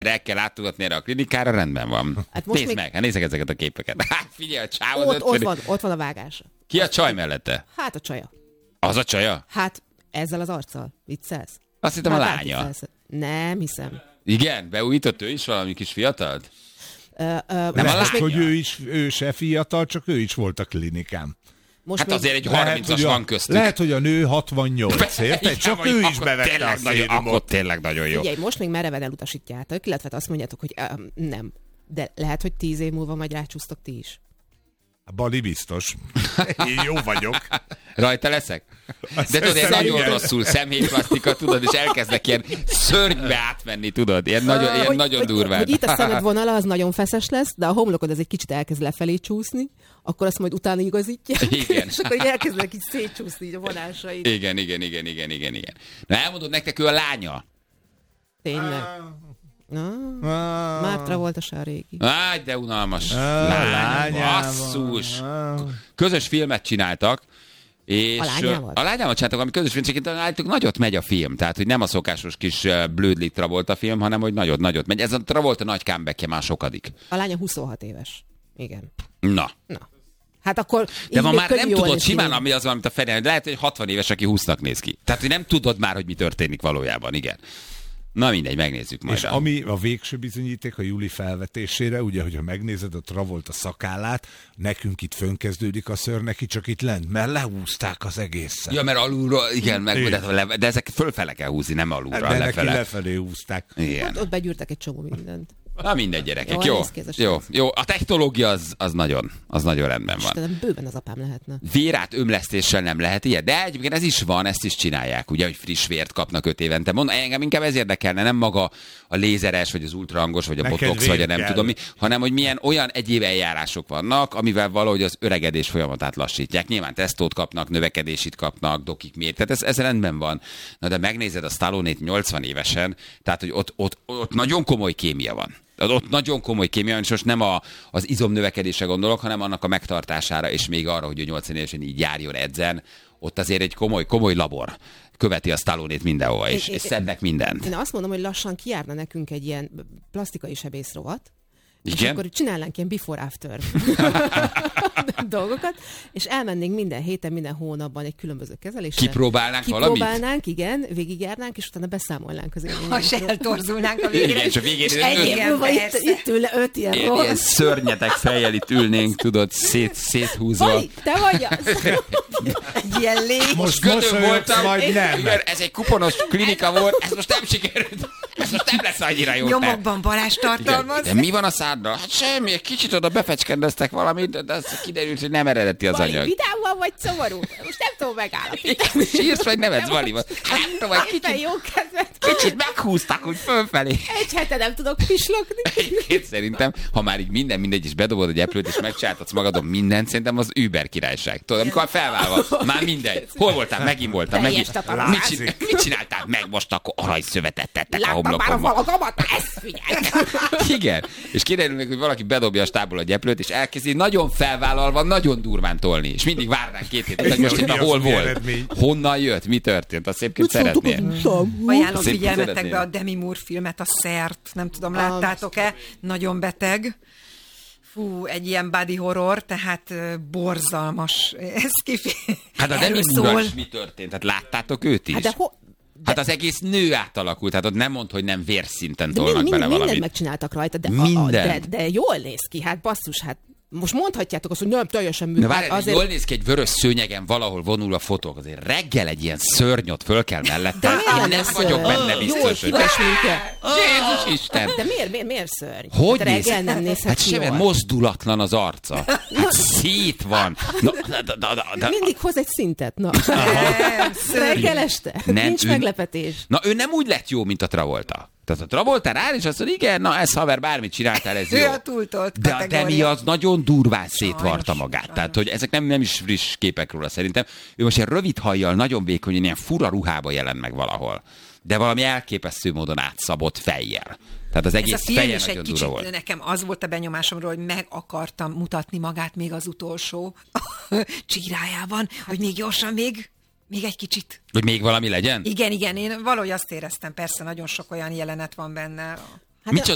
el kell látogatni erre a klinikára, rendben van. Hát most Nézd meg, nézzek ezeket a képeket. Hát figyelj, a csáv az ott van a vágása. Ki a csaj mellette? Hát a csaja. Az a csaja? Hát ezzel az arccal. Viccelsz? Azt hittem a lánya. Nem hiszem. Igen? Beújított ő is valami kis fiatalt? Nem a Lehet, lánya. hogy ő se fiatal, csak ő is volt a klinikán. Most Hát még... azért egy Lehet, 30-as van köztük. Lehet, hogy a nő 68, érted? Csak ő is bevette a Akkor szénumot. tényleg nagyon jó. Figyelj, most még mereven elutasítjátok, illetve azt mondjátok, hogy nem. De lehet, hogy 10 év múlva majd rácsúsztok ti is. A Bali biztos. Én jó vagyok. Rajta leszek? De tudod, ilyen nagyon rosszul szemhéjplasztika, tudod, és elkezdek ilyen szörnybe átmenni, tudod? Ilyen nagyon durván. Hogy itt a szemed vonala az nagyon feszes lesz, de a homlokod az egy kicsit elkezd lefelé csúszni, akkor azt majd utána igazítják, Igen. és akkor így elkezdenek így szétcsúszni így a vonásaid. Igen. Na elmondod nektek, ő a lánya. Tényleg. Mártra volt a se a régi. Áj, de unalmas. Lány, basszus. Közös filmet csináltak, és a lányával csináltak, ami közös film, csak itt nagyot megy a film. Tehát, hogy nem a szokásos kis blödli Travolta film, hanem, hogy nagyot megy. Ez a Travolta nagy comebackje már sokadik. A lánya 26 éves. Igen. Na. Hát akkor... De ma már nem tudod simán, ami az, amit a Feri, lehet, hogy 60 éves, aki 20-nak néz ki. Tehát, hogy nem tudod már, hogy mi történik valójában, igen. Na mindegy, megnézzük majd. És ami a végső bizonyíték a Juli felvetésére, ugye, hogyha megnézed a Travolta szakállát, nekünk itt fönkezdődik a szőr, neki csak itt lent, mert lehúzták az egészet. Ja, mert alulról, igen, de ezek fölfele kell húzni, nem alulra, de neki lefele. lefelé húzták. Igen. Ott begyűrtek egy csomó mindent. Na mindegy, gyerekek, Jó. jó. A technológia az nagyon rendben van. Istenem, bőven az apám lehetne. Vérát ömlesztéssel nem lehet ilyet, de egyébként ez is van, ezt is csinálják, ugye, hogy friss vért kapnak 5 évente. Mondom, engem inkább ez érdekelne, nem maga a lézeres, vagy az ultrahangos, vagy a botox, vagy a nem tudom mi, hanem hogy milyen olyan egyéb eljárások vannak, amivel valahogy az öregedés folyamatát lassítják. Nyilván tesztót kapnak, növekedésit kapnak, dokik miért. Tehát ez rendben van. Na de megnézed a Stallone-t 80 évesen, tehát hogy ott nagyon komoly kémia van. Ott nagyon komoly kémia van, és most nem az izomnövekedésre gondolok, hanem annak a megtartására, és még arra, hogy 80 évesen így járjon, edzen. Ott azért egy komoly labor követi a Stallone-t mindenhova, és szednek mindent. Én azt mondom, hogy lassan kijárna nekünk egy ilyen plastikai sebész rovat, igen? És akkor csinálnánk ilyen before-after dolgokat, és elmennénk minden héten, minden hónapban egy különböző kezelésre. Kipróbálnánk igen, végigjárnánk, és utána beszámolnánk az élményekről. Ha se eltorzulnánk a végére. Igen, és a végén egy múlva itt ül 5 ilyen szörnyetek fejjel itt ülnénk, tudod, széthúzva. Vali, te vagy az! Egy ilyen légy. Most gödör voltam, majd nem. Igen, ez egy kuponos klinika volt, ez most nem sikerült. Ez most nem lesz annyira jó. Nyomokban balás tartalmaz. De mi van a száddal? Hát semmi, egy kicsit oda befecskendeztek valamit, de az kiderült, hogy nem eredeti az anyag. Vidámban vagy szomorú? Most nem tudom megállapítani. Sírsz vagy nevetsz, Vali? Hát nem tudom, egy jó kedvet. kicsit meghúztak úgy fölfelé. Egy hete nem tudok pislogni. Egyébként szerintem, ha már így mindegy is bedobod egy eplőt, és megcsináltatsz magadon mindent, szerintem az Uber királyság. Tudod, amikor felválva, már mindegy. Hol voltál? Megint voltam. Mit csináltál meg most? Akkor aranyszövetet tettek a homlokomba. Igen. És kiderülnek, hogy valaki bedobja a stából a gyeplőt, és elkezdi nagyon felvállalva, nagyon durván tolni. És mindig várnánk 2 hétet, hogy most itt hol volt. Honnan jött? Mi történt? Azt szépként szeretnél. Ajánlom figyelmetekbe a Demi Moore filmet, a Szert. Nem tudom, láttátok-e? Nagyon beteg. Fú, egy ilyen body horror, tehát borzalmas. Ez hát a Demi Moore-ral is mi történt? Hát láttátok őt is? Hát az egész nő átalakult, tehát ott nem mond, hogy nem vérszinten tolnak bele valamit. Mindent megcsináltak rajta, de jól néz ki, hát basszus, hát most mondhatjátok azt, hogy nem teljesen működik. Na várj, jól néz ki egy vörös szőnyegen valahol vonul a fotók, azért reggel egy ilyen szörnyot föl kell mellette. Én nem vagyok benne biztos, hogy... Jézus Isten! De miért szörny? Hogy hát reggel nem nézhet hát semmi mozdulatlan az arca. Hát szét van. Mindig hoz egy szintet, na. Reggel este. Nincs meglepetés. Na ő nem úgy lett jó, mint a Travolta. Tehát a Travolta rá, és azt mondja, igen, na ez haver, bármit csináltál, ez jó. Ő a túltolt de a Demi az nagyon durván szétvarta magát. Sajnos. Tehát, hogy ezek nem is friss képek róla szerintem. Ő most egy rövid hajjal, nagyon vékonyan, ilyen fura ruhába jelent meg valahol. De valami elképesztő módon átszabott fejjel. Tehát az egész feje nagyon durva volt. Nekem az volt a benyomásomról, hogy meg akartam mutatni magát még az utolsó csírájában, hogy még gyorsan, még egy kicsit. Hogy még valami legyen? Igen, én valahogy azt éreztem, persze nagyon sok olyan jelenet van benne. Hát